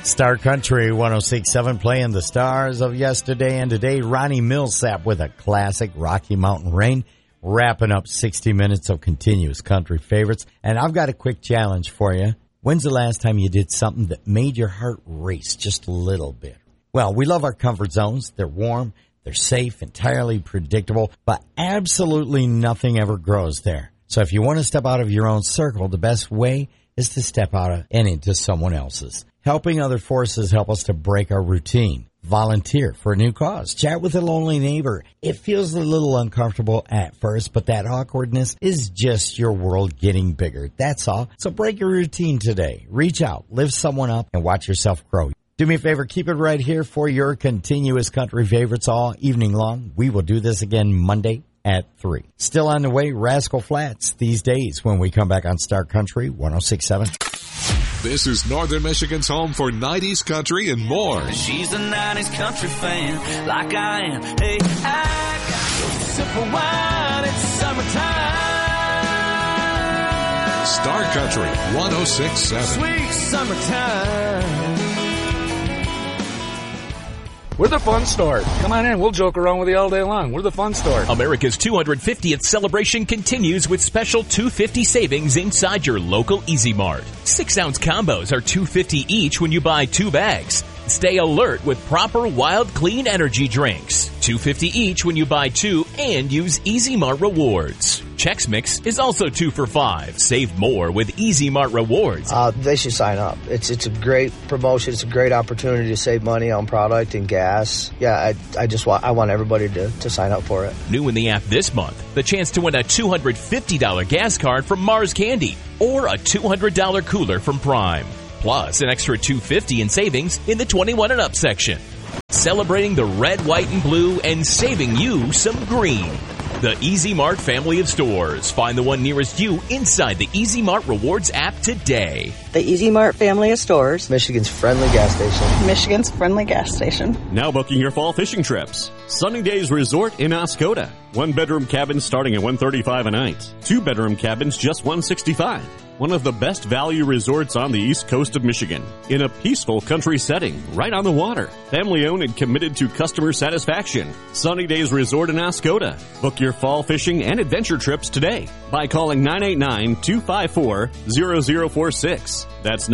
Star Country 106.7 playing the stars of yesterday and today. Ronnie Millsap with a classic Rocky Mountain Rain, wrapping up 60 minutes of continuous country favorites. And I've got a quick challenge for you. When's the last time you did something that made your heart race just a little bit? Well, we love our comfort zones. They're warm, they're safe, entirely predictable, but absolutely nothing ever grows there. So if you want to step out of your own circle, the best way is to step out of and into someone else's. Helping other forces help us to break our routine. Volunteer for a new cause. Chat with a lonely neighbor. It feels a little uncomfortable at first, but that awkwardness is just your world getting bigger. That's all. So break your routine today. Reach out, lift someone up, and watch yourself grow. Do me a favor, keep it right here for your continuous country favorites all evening long. We will do this again Monday at 3. Still on the way, Rascal Flatts these days when we come back on Star Country 106.7. This is Northern Michigan's home for 90s country and more. She's a 90s country fan, like I am. Hey, I got a sip of wine, it's summertime. Star Country 106.7. Sweet summertime. We're the fun store. Come on in. We'll joke around with you all day long. We're the fun store. America's 250th celebration continues with special $2.50 savings inside your local Easy Mart. 6-ounce combos are $2.50 each when you buy 2 bags. Stay alert with proper Wild Clean energy drinks. $2.50 each when you buy 2 and use Easy Mart Rewards. Chex Mix is also 2 for $5. Save more with Easy Mart Rewards. They should sign up. It's a great promotion. It's a great opportunity to save money on product and gas. Yeah, I want everybody to sign up for it. New in the app this month, the chance to win a $250 gas card from Mars Candy or a $200 cooler from Prime. Plus an extra $2.50 in savings in the 21 and up section. Celebrating the red, white, and blue and saving you some green. The Easy Mart family of stores. Find the one nearest you inside the Easy Mart Rewards app today. The Easy Mart family of stores. Michigan's friendly gas station. Michigan's friendly gas station. Now booking your fall fishing trips. Sunny Days Resort in Oscoda. 1-bedroom cabins starting at $135 a night. 2-bedroom cabins just $165. One of the best value resorts on the east coast of Michigan. In a peaceful country setting, right on the water. Family owned and committed to customer satisfaction. Sunny Days Resort in Oscoda. Book your fall fishing and adventure trips today by calling 989-254-0046. That's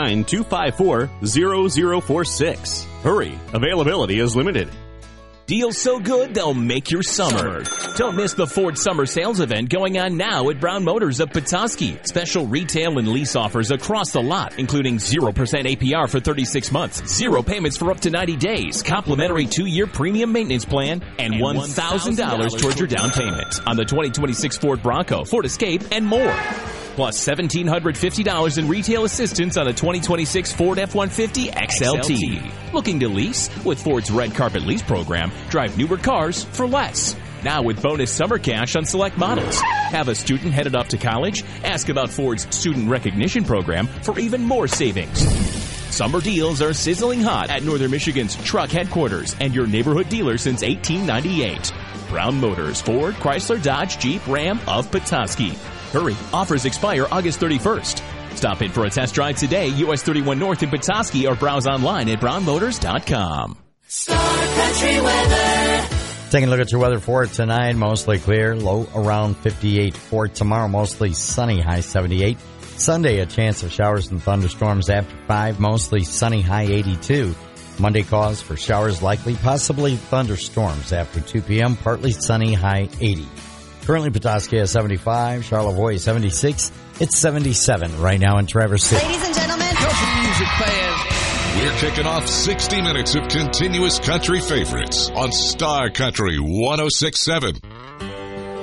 989-254-0046. Hurry, availability is limited. Deals so good, they'll make your summer. Don't miss the Ford Summer Sales Event going on now at Brown Motors of Petoskey. Special retail and lease offers across the lot, including 0% APR for 36 months, 0 payments for up to 90 days, complimentary 2-year premium maintenance plan, and $1,000 towards your down payment on the 2026 Ford Bronco, Ford Escape, and more. Plus $1,750 in retail assistance on a 2026 Ford F-150 XLT. Looking to lease? With Ford's Red Carpet Lease program, drive newer cars for less. Now with bonus summer cash on select models. Have a student headed off to college? Ask about Ford's Student Recognition program for even more savings. Summer deals are sizzling hot at Northern Michigan's truck headquarters and your neighborhood dealer since 1898. Brown Motors, Ford, Chrysler, Dodge, Jeep, Ram of Petoskey. Hurry, offers expire August 31st. Stop in for a test drive today, US 31 North in Petoskey, or browse online at brownmotors.com. Star Country weather. Taking a look at your weather for tonight, mostly clear, low around 58. For tomorrow, mostly sunny, high 78. Sunday, a chance of showers and thunderstorms after 5, mostly sunny, high 82. Monday, cause for showers likely, possibly thunderstorms after 2 p.m., partly sunny, high 80. Currently, Petoskey has 75, Charlevoix 76. It's 77 right now in Traverse City. Ladies and gentlemen, country music fans. We're kicking off 60 minutes of continuous country favorites on Star Country 106.7.